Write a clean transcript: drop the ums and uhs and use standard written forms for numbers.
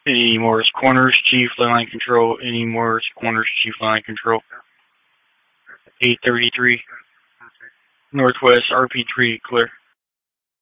Any Morris Corners, Chief, line control. Any Morris Corners, Chief, line control. 833. Northwest, RP3, clear.